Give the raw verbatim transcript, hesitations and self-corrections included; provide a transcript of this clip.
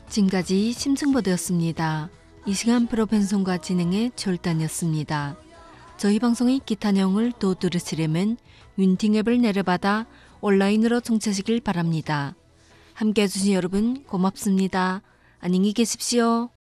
지금까지 심층보드였습니다. 이 시간 프로 편성과 진행의 졸단이었습니다. 저희 방송의 기타 내용을 또 들으시려면 윈팅 앱을 내려받아 온라인으로 청취하시길 바랍니다. 함께 해주신 여러분 고맙습니다. 안녕히 계십시오.